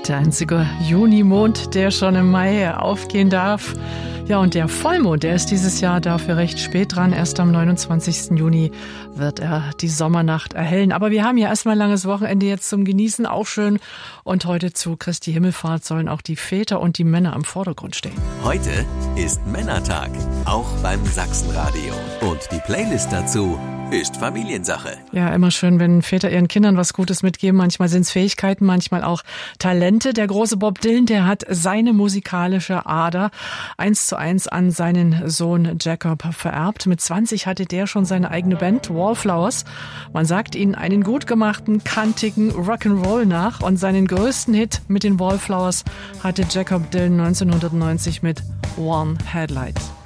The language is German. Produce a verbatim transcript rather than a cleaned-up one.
Der einzige Junimond, der schon im Mai aufgehen darf. Ja, und der Vollmond, der ist dieses Jahr dafür recht spät dran. Erst am neunundzwanzigsten Juni wird er die Sommernacht erhellen. Aber wir haben ja erstmal ein langes Wochenende jetzt zum Genießen, auch schön. Und heute zu Christi Himmelfahrt sollen auch die Väter und die Männer im Vordergrund stehen. Heute ist Männertag, auch beim Sachsenradio. Und die Playlist dazu ist Familiensache. Ja, immer schön, wenn Väter ihren Kindern was Gutes mitgeben. Manchmal sind es Fähigkeiten, manchmal auch Talente. Der große Bob Dylan, der hat seine musikalische Ader eins zu eins an seinen Sohn Jacob vererbt. Mit zwanzig hatte der schon seine eigene Band, Wallflowers. Man sagt ihnen einen gut gemachten, kantigen Rock'n'Roll nach. Und seinen größten Hit mit den Wallflowers hatte Jacob Dylan neunzehnhundertneunzig mit One Headlight.